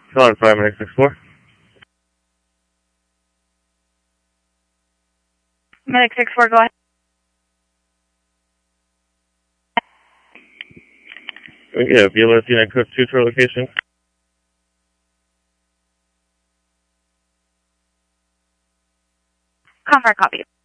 Calling 564. Medic 64, go ahead. Yeah, BLS United Coast 2 to our location. Confirm copy.